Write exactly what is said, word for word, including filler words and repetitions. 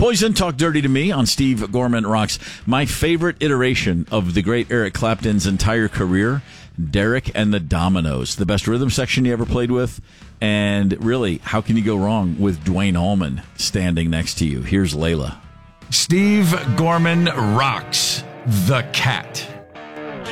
Poison, Talk Dirty to Me on Steve Gorman Rocks. My favorite iteration of the great Eric Clapton's entire career, Derek and the Dominoes. The best rhythm section you ever played with. And really, how can you go wrong with Dwayne Allman standing next to you? Here's Layla. Steve Gorman Rocks, the Cat.